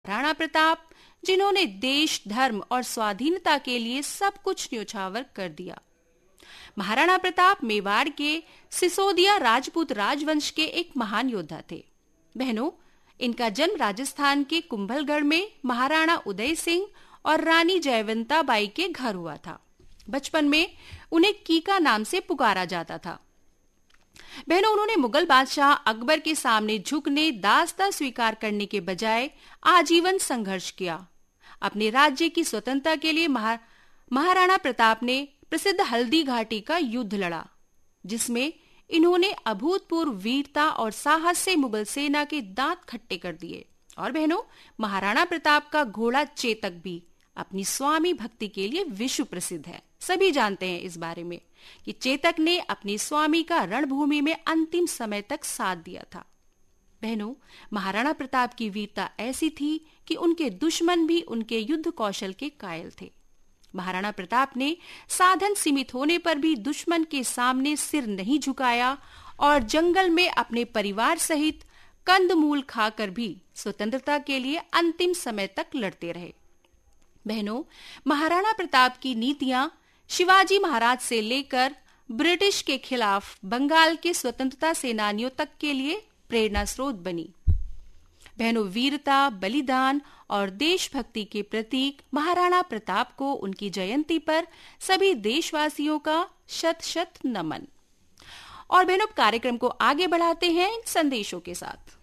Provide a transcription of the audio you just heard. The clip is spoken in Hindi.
महाराणा प्रताप, जिन्होंने देश, धर्म और स्वाधीनता के लिए सब कुछ न्योछावर कर दिया। महाराणा प्रताप मेवाड़ के सिसोदिया राजपूत राजवंश के एक महान योद्धा थे। बहनों, इनका जन्म राजस्थान के कुंभलगढ़ में महाराणा उदय सिंह और रानी जयवंता बाई के घर हुआ था। बचपन में उन्हें कीका नाम से पुकारा जाता था। बहनों, उन्होंने मुगल बादशाह अकबर के सामने झुकने, दासता स्वीकार करने के बजाय आजीवन संघर्ष किया। अपने राज्य की स्वतंत्रता के लिए महाराणा प्रताप ने प्रसिद्ध हल्दी घाटी का युद्ध लड़ा, जिसमें इन्होंने अभूतपूर्व वीरता और साहस से मुगल सेना के दांत खट्टे कर दिए। और बहनों, महाराणा प्रताप का घोड़ा चेतक भी अपनी स्वामी भक्ति के लिए विश्व प्रसिद्ध है। सभी जानते हैं इस बारे में कि चेतक ने अपने स्वामी का रणभूमि में अंतिम समय तक साथ दिया था। बहनों, महाराणा प्रताप की वीरता ऐसी थी कि उनके दुश्मन भी उनके युद्ध कौशल के कायल थे। महाराणा प्रताप ने साधन सीमित होने पर भी दुश्मन के सामने सिर नहीं झुकाया और जंगल में अपने परिवार सहित कंदमूल खाकर भी स्वतंत्रता के लिए अंतिम समय तक लड़ते रहे। बहनों, महाराणा प्रताप की नीतियां शिवाजी महाराज से लेकर ब्रिटिश के खिलाफ बंगाल के स्वतंत्रता सेनानियों तक के लिए प्रेरणा स्रोत बनी। बहनों, वीरता, बलिदान और देशभक्ति के प्रतीक महाराणा प्रताप को उनकी जयंती पर सभी देशवासियों का शत शत नमन। और बहनों, कार्यक्रम को आगे बढ़ाते हैं इन संदेशों के साथ।